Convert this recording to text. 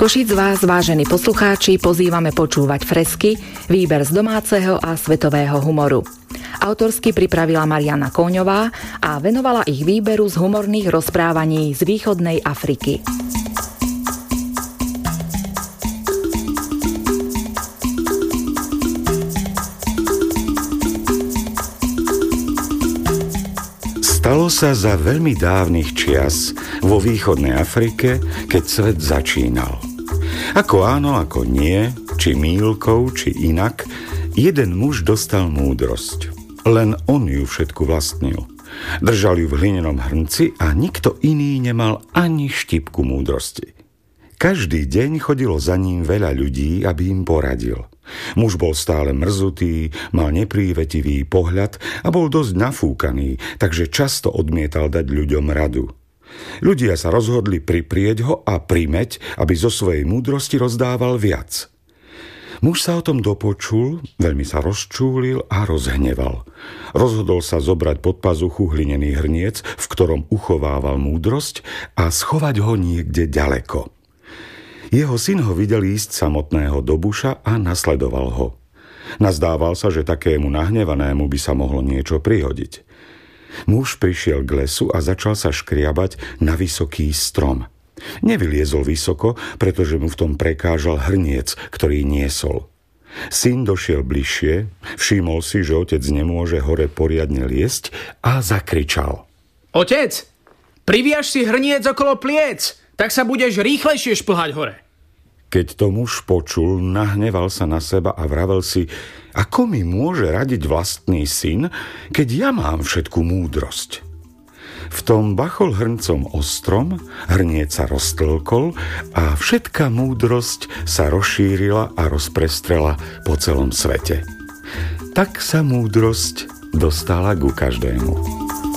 Košíc vás, vážení poslucháči, pozývame počúvať Fresky, výber z domáceho a svetového humoru. Autorsky pripravila Mariana Kóňová a venovala ich výberu z humorných rozprávaní z východnej Afriky. Stalo sa za veľmi dávnych čias vo východnej Afrike, keď svet začínal. Ako áno, ako nie, či mýlkou, či inak, jeden muž dostal múdrosť. Len on ju všetku vlastnil. Držal ju v hlinenom hrnci a nikto iný nemal ani štipku múdrosti. Každý deň chodilo za ním veľa ľudí, aby im poradil. Muž bol stále mrzutý, mal neprívetivý pohľad a bol dosť nafúkaný, takže často odmietal dať ľuďom radu. Ľudia sa rozhodli priprieť ho a primäť, aby zo svojej múdrosti rozdával viac. Muž sa o tom dopočul, veľmi sa rozčúlil a rozhneval. Rozhodol sa zobrať pod pazuchu hlinený hrniec, v ktorom uchovával múdrosť, a schovať ho niekde ďaleko. Jeho syn ho videl ísť samotného do buša a nasledoval ho. Nazdával sa, že takému nahnevanému by sa mohlo niečo prihodiť. Muž prišiel k lesu a začal sa škriabať na vysoký strom. Nevyliezol vysoko, pretože mu v tom prekážal hrniec, ktorý niesol. Syn došiel bližšie, všimol si, že otec nemôže hore poriadne liesť a zakričal. Otec, priviaž si hrniec okolo pliec, tak sa budeš rýchlejšie šplhať hore. Keď to muž počul, nahneval sa na seba a vravel si, ako mi môže radiť vlastný syn, keď ja mám všetku múdrosť. V tom bachol hrncom o strom, hrniec sa roztlkol a všetka múdrosť sa rozšírila a rozprestrela po celom svete. Tak sa múdrosť dostala ku každému.